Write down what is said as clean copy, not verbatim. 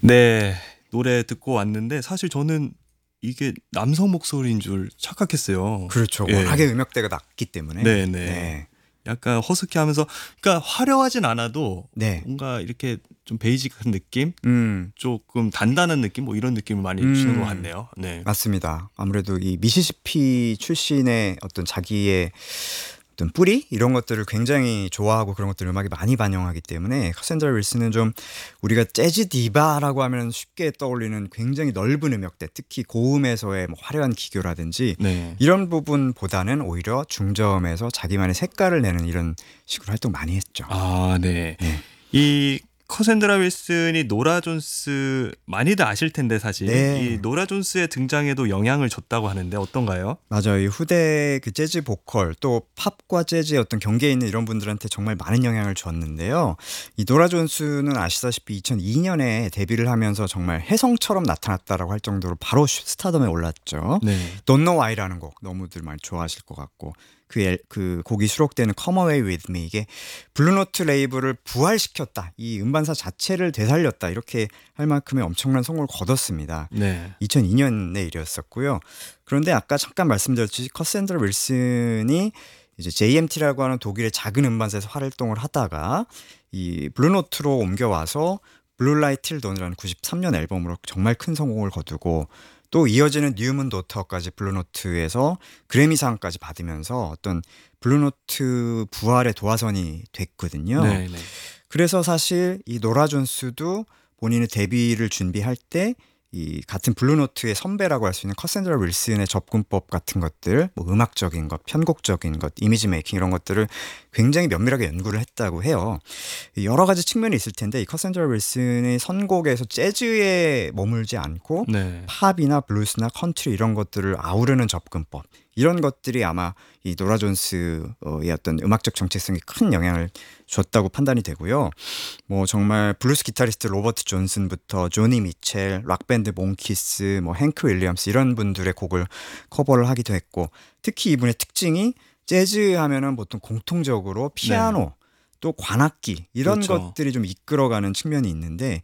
네, 노래 듣고 왔는데 사실 저는 이게 남성 목소리인 줄 착각했어요. 그렇죠. 예. 워낙에 음역대가 낮기 때문에. 네네. 네. 약간 허스키하면서, 그러니까 화려하진 않아도 네. 뭔가 이렇게 좀 베이직한 느낌, 음. 조금 단단한 느낌, 뭐 이런 느낌을 많이 주는 것 같네요. 네. 맞습니다. 아무래도 이 미시시피 출신의 어떤 자기의 어떤 뿌리 이런 것들을 굉장히 좋아하고 그런 것들을 음악에 많이 반영하기 때문에 카샌드라 윌슨은 좀 우리가 재즈 디바라고 하면 쉽게 떠올리는 굉장히 넓은 음역대, 특히 고음에서의 뭐 화려한 기교라든지 네. 이런 부분보다는 오히려 중저음에서 자기만의 색깔을 내는 이런 식으로 활동 많이 했죠. 아, 네. 네. 이 커샌드라 윌슨이 노라 존스 많이들 아실 텐데 사실 이 네. 노라 존스의 등장에도 영향을 줬다고 하는데 어떤가요? 맞아요. 이 후대 그 재즈 보컬 또 팝과 재즈의 어떤 경계에 있는 이런 분들한테 정말 많은 영향을 줬는데요. 이 노라 존스는 아시다시피 2002년에 데뷔를 하면서 정말 혜성처럼 나타났다라고 할 정도로 바로 스타덤에 올랐죠. 네. Don't Know Why라는 곡 너무들 많이 좋아하실 것 같고 그 곡이 수록되는 Come Away With Me 이게 블루노트 레이블을 부활시켰다. 이 음반사 자체를 되살렸다. 이렇게 할 만큼의 엄청난 성공을 거뒀습니다. 네. 2002년의 일이었었고요. 그런데 아까 잠깐 말씀드렸듯이 커샌드라 윌슨이 이제 JMT라고 하는 독일의 작은 음반사에서 활동을 하다가 이 블루노트로 옮겨와서 블루라이트 틸 던이라는 93년 앨범으로 정말 큰 성공을 거두고 또 이어지는 뉴문 도터까지 블루노트에서 그래미상까지 받으면서 어떤 블루노트 부활의 도화선이 됐거든요. 네, 네. 그래서 사실 이 노라 존스도 본인의 데뷔를 준비할 때 이 같은 블루노트의 선배라고 할 수 있는 커샌드라 윌슨의 접근법 같은 것들, 뭐 음악적인 것, 편곡적인 것, 이미지 메이킹 이런 것들을 굉장히 면밀하게 연구를 했다고 해요. 여러 가지 측면이 있을 텐데 이 커샌드라 윌슨의 선곡에서 재즈에 머물지 않고 네. 팝이나 블루스나 컨트리 이런 것들을 아우르는 접근법 이런 것들이 아마 이 노라 존스의 어떤 음악적 정체성에 큰 영향을 줬다고 판단이 되고요. 뭐 정말 블루스 기타리스트 로버트 존슨부터 조니 미첼, 락밴드 몽키스, 뭐 행크 윌리엄스 이런 분들의 곡을 커버를 하기도 했고 특히 이분의 특징이 재즈 하면은 보통 공통적으로 피아노 또 관악기 이런 그렇죠. 것들이 좀 이끌어가는 측면이 있는데